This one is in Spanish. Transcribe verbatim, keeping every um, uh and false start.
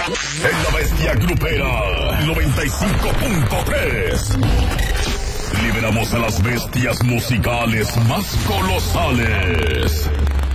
En la bestia grupera noventa y cinco punto tres. Liberamos a las bestias musicales más colosales.